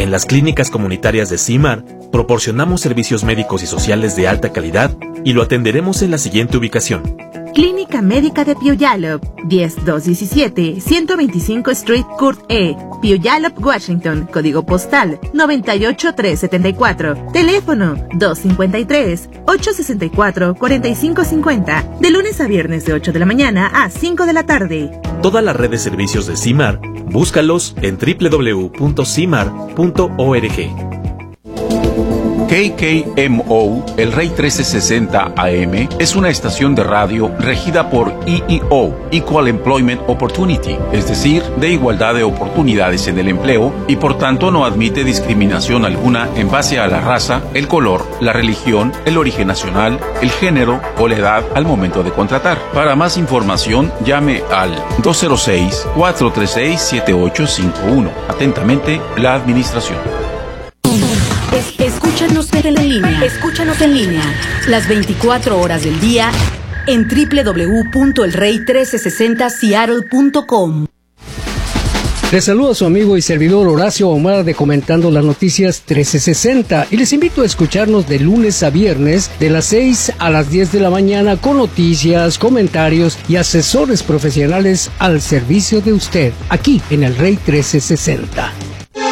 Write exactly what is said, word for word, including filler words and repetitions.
En las clínicas comunitarias de CIMAR, proporcionamos servicios médicos y sociales de alta calidad y lo atenderemos en la siguiente ubicación. Clínica Médica de Puyallup, diez dos diecisiete, ciento veinticinco Street Court E, Puyallup, Washington, código postal noventa y ocho mil trescientos setenta y cuatro, teléfono dos cinco tres, ocho seis cuatro, cuatro cinco cinco cero, de lunes a viernes de ocho de la mañana a cinco de la tarde. Toda la red de servicios de CIMAR, búscalos en doble u doble u doble u punto cimar punto org. K K M O, el Rey trece sesenta A M, es una estación de radio regida por E E O, Equal Employment Opportunity, es decir, de igualdad de oportunidades en el empleo, y por tanto no admite discriminación alguna en base a la raza, el color, la religión, el origen nacional, el género o la edad al momento de contratar. Para más información, llame al dos cero seis, cuatro tres seis, siete ocho cinco uno. Atentamente, la Administración. Escúchanos en línea. Escúchanos en línea. Las veinticuatro horas del día en doble u doble u doble u punto el rey trece sesenta seattle punto com. Les saluda su amigo y servidor Horacio Omar de Comentando las Noticias trece sesenta y les invito a escucharnos de lunes a viernes de las seis a las diez de la mañana con noticias, comentarios y asesores profesionales al servicio de usted aquí en el Rey trece sesenta.